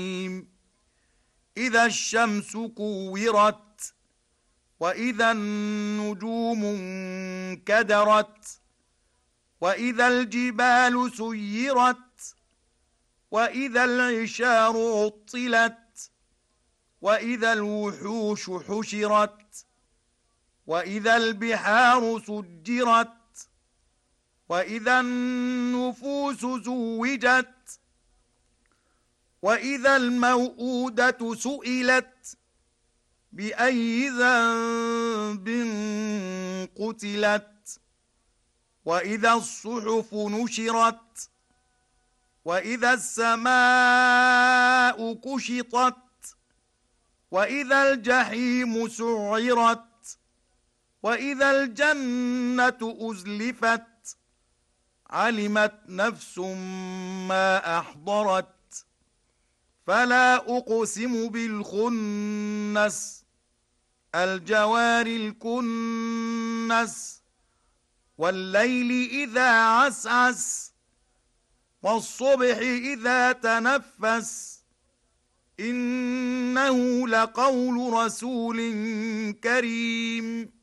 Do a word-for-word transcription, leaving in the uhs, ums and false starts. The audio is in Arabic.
إذا الشمس كورت وإذا النجوم انكدرت وإذا الجبال سيرت وإذا العشار عطلت وإذا الوحوش حشرت وإذا البحار سجرت وإذا النفوس زوجت وإذا الموءودة سئلت بأي ذنب قتلت وإذا الصحف نشرت وإذا السماء كشطت وإذا الجحيم سعرت وإذا الجنة أزلفت علمت نفس ما أحضرت فلا أقسم بالخنس الجوار الكنس والليل إذا عسعس والصبح إذا تنفس إنه لقول رسول كريم